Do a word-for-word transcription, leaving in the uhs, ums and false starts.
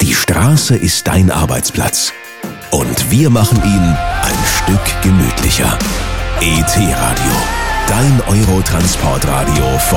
Die Straße ist dein Arbeitsplatz. Und wir machen ihn ein Stück gemütlicher. E T Radio, dein Eurotransportradio